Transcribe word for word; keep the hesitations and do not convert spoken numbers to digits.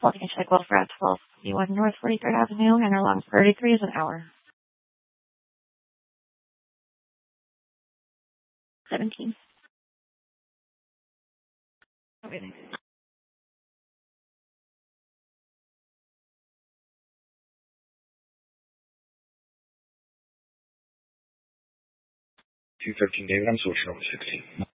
Holding a check well for at twelve fifty-one North forty-third Avenue, and along thirty-three is an hour. seventeen. Okay, thanks. two thirteen David, I'm switching over to sixteen.